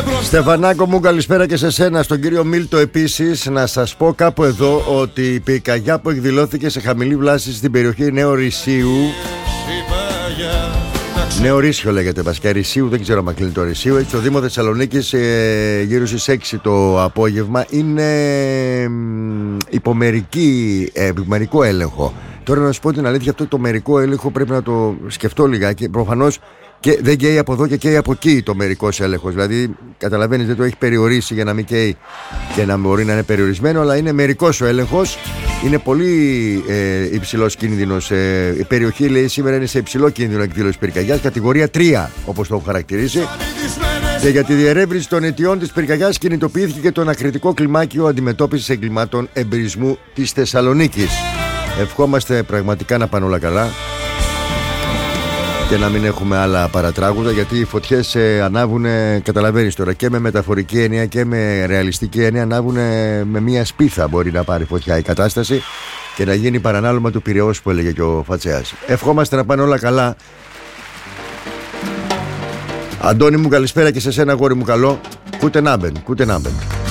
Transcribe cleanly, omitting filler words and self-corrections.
Στεφανάκο μου, καλησπέρα και σε σένα, στον κύριο Μίλτο επίσης. Να σας πω κάπου εδώ ότι η πυρκαγιά που εκδηλώθηκε σε χαμηλή βλάση στην περιοχή Νέο Ρησίου, Νέο Ρήσιο λέγεται βασικά, Ρησίου, δεν ξέρω αν κλείνει το Ρησίου, έτσι, στο Δήμο Θεσσαλονίκης, γύρω στις 6 το απόγευμα, είναι υπομερικό έλεγχο. Τώρα να σου πω την αλήθεια, αυτό το μερικό έλεγχο πρέπει να το σκεφτώ λιγάκι. Προφανώς και δεν καίει από εδώ και καίει από εκεί το μερικός έλεγχος. Δηλαδή, καταλαβαίνεις, δεν το έχει περιορίσει για να μην καίει και να μπορεί να είναι περιορισμένο, αλλά είναι μερικός ο έλεγχος. Είναι πολύ υψηλός κίνδυνος. Η περιοχή, λέει, σήμερα είναι σε υψηλό κίνδυνο εκδήλωση πυρκαγιάς, κατηγορία 3, όπως το έχω χαρακτηρίσει. Και για τη διερεύνηση των αιτιών της πυρκαγιάς κινητοποιήθηκε και το ανακριτικό κλιμάκιο αντιμετώπισης εγκλημάτων εμπειρισμού της Θεσσαλονίκης. Ευχόμαστε πραγματικά να πάνε όλα καλά και να μην έχουμε άλλα παρατράγουδα, γιατί οι φωτιές ανάβουν, καταλαβαίνεις τώρα, και με μεταφορική έννοια και με ρεαλιστική έννοια, ανάβουν με μία σπίθα. Μπορεί να πάρει φωτιά η κατάσταση και να γίνει παρανάλωμα του Πειραιώς που έλεγε και ο Φατσέας. Ευχόμαστε να πάνε όλα καλά. Αντώνη μου, καλησπέρα και σε σένα, αγόρι μου, καλό. Guten Abend.